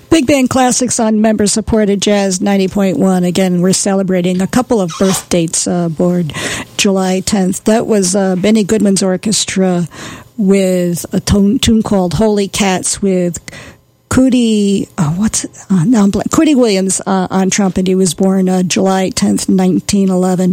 Big Band Classics on member-supported Jazz 90.1. Again, we're celebrating a couple of birth dates aboard July 10th. That was Benny Goodman's orchestra with a tune called Holy Cats with Cootie Williams on trumpet. He was born July 10th, 1911.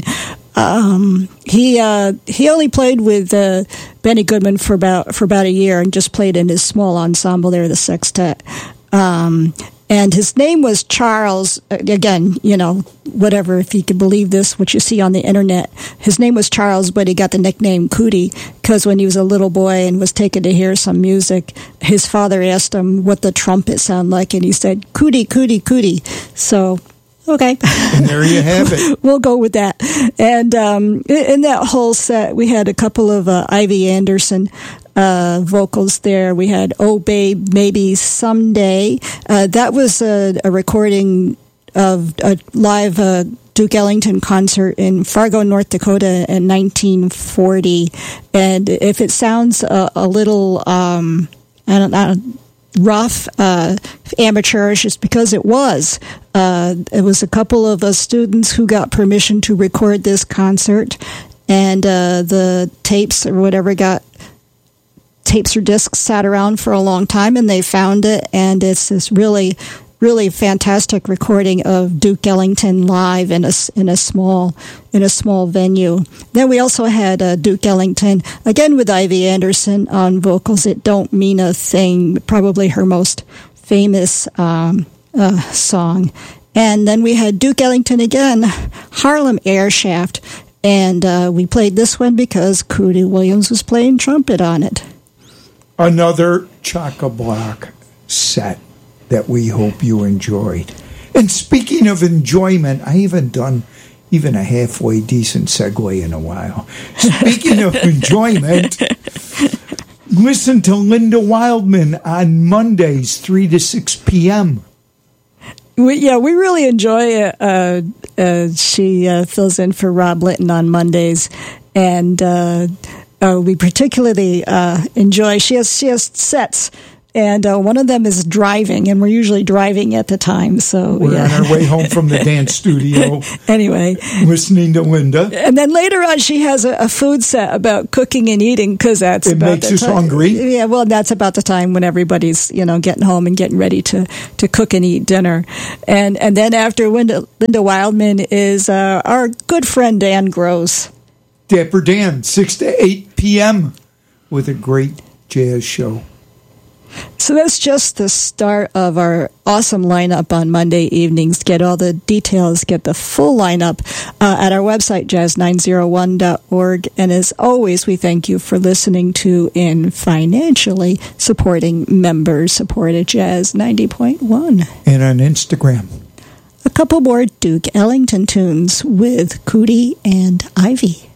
He only played with Benny Goodman for about a year and just played in his small ensemble there, the sextet. And his name was Charles. Again, whatever, if you can believe this, what you see on the internet. His name was Charles, but he got the nickname Cootie because when he was a little boy and was taken to hear some music, his father asked him what the trumpet sounded like, and he said, Cootie, Cootie, Cootie. So, okay. And there you have it. We'll go with that. And in that whole set, we had a couple of Ivy Anderson vocals there. We had Oh Babe, Maybe Someday. That was a recording of a live Duke Ellington concert in Fargo, North Dakota in 1940. And if it sounds a little, rough, amateurish, it's because it was. It was a couple of students who got permission to record this concert, and the tapes or whatever tapes or discs sat around for a long time, and they found it, and it's this really, really fantastic recording of Duke Ellington live in a small venue. Then we also had Duke Ellington again with Ivy Anderson on vocals. It Don't Mean a Thing, probably her most famous song. And then we had Duke Ellington again, Harlem Airshaft, and we played this one because Cootie Williams was playing trumpet on it. Another chock-a-block set that we hope you enjoyed. And speaking of enjoyment, I haven't done even a halfway decent segue in a while. Speaking of enjoyment, listen to Linda Wildman on Mondays, 3 to 6 p.m. We really enjoy it. She fills in for Rob Litton on Mondays, and we particularly enjoy. She has sets, and one of them is driving, and we're usually driving at the time. So we're on our way home from the dance studio. Anyway, listening to Linda, and then later on she has a food set about cooking and eating because it makes us hungry. Yeah, well, that's about the time when everybody's getting home and getting ready to cook and eat dinner, and then after Linda Wildman is our good friend Dan Gross. Dapper Dan, 6 to 8 p.m. with a great jazz show. So that's just the start of our awesome lineup on Monday evenings. Get all the details, get the full lineup at our website, jazz901.org. And as always, we thank you for listening to and financially supporting member-supported Jazz 90.1. And on Instagram. A couple more Duke Ellington tunes with Cootie and Ivy.